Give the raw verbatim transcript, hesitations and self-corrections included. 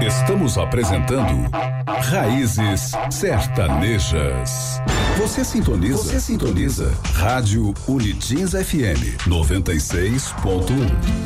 Estamos apresentando Raízes Sertanejas. Você sintoniza? Você sintoniza? Rádio Unitins F M noventa e seis ponto um.